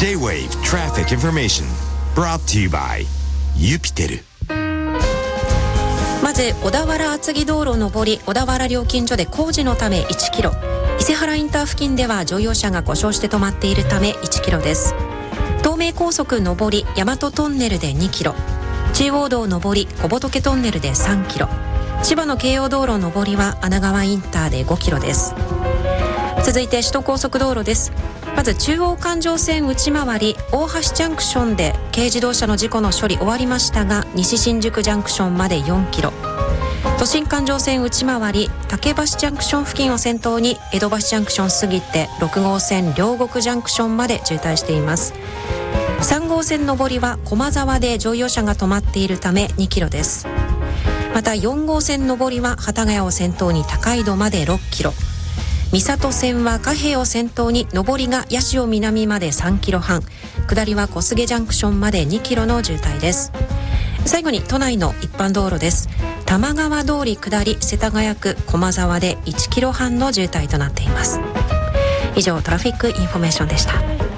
J-Wave Traffic Information brought to you by ユピテル。 まず小田原厚木道路上り小田原料金所で工事のため1キロ、伊勢原インター付近では乗用車が故障して止まっているため1キロです。東名高速上り大和トンネルで2キロ、中央道上り小仏トンネルで3キロ、千葉の京葉道路上りは穴川インターで5キロです。続いて首都高速道路です。まず中央環状線内回り大橋ジャンクションで軽自動車の事故の処理終わりましたが、西新宿ジャンクションまで4キロ、都心環状線内回り竹橋ジャンクション付近を先頭に江戸橋ジャンクション過ぎて6号線両国ジャンクションまで渋滞しています。3号線上りは駒沢で乗用車が止まっているため2キロです。また4号線上りは幡ヶ谷を先頭に高井戸まで6キロ、三郷線は貨幣を先頭に上りが八潮南まで3キロ半、下りは小菅ジャンクションまで2キロの渋滞です。最後に都内の一般道路です。玉川通り下り世田谷区駒沢で1キロ半の渋滞となっています。以上トラフィックインフォメーションでした。